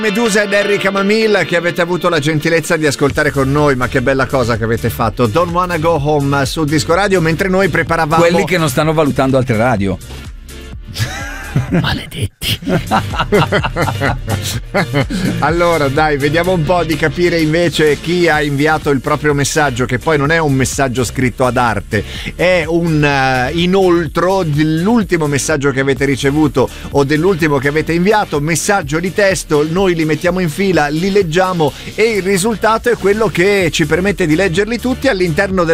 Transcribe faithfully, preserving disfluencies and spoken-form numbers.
Medusa ed Henry Camamil, che avete avuto la gentilezza di ascoltare con noi, ma che bella cosa che avete fatto. Don't Wanna Go Home su Disco Radio, mentre noi preparavamo quelli che non stanno valutando altre radio. Maledetti. Allora dai, vediamo un po' di capire invece chi ha inviato il proprio messaggio, che poi non è un messaggio scritto ad arte, è un uh, inoltro dell'ultimo messaggio che avete ricevuto o dell'ultimo che avete inviato. Messaggio di testo, noi li mettiamo in fila, li leggiamo e il risultato è quello che ci permette di leggerli tutti all'interno del